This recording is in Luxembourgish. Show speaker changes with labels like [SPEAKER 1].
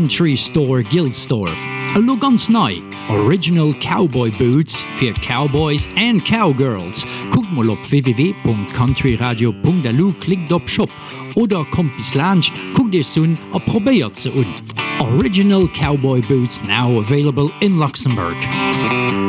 [SPEAKER 1] Country Store Gilsdorf. A lo ganz nei, Original Cowboy Boots fir Cowboys and Cowgirls. Guckt mal op www.countryradio.delu, klickt op Shop oder kommt bis Lunch, guckt dir sun a probiert ze un. Original Cowboy Boots now available in Luxembourg.